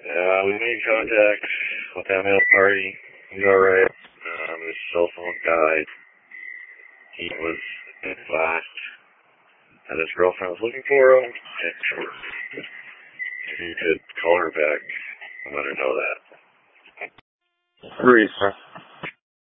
We made contact with that male party. He's alright. His cell phone died. He was advised that his girlfriend was looking for him, and if you could call her back and let her know that. Reese.